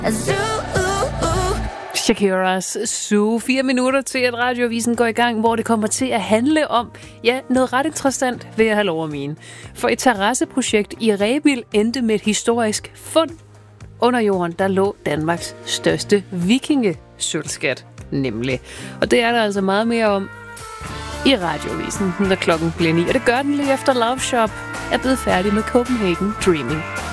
Shakiras Zoo. 4 minutter til, at Radioavisen går i gang, hvor det kommer til at handle om, noget ret interessant, vil jeg have lov at mene. For et terrasseprojekt i Rebild endte med et historisk fund. Under jorden, der lå Danmarks største vikingesølvskat, nemlig. Og det er der altså meget mere om i Radioavisen, når klokken bliver 9. Og det gør den lige efter Love Shop er blevet færdig med Copenhagen Dreaming.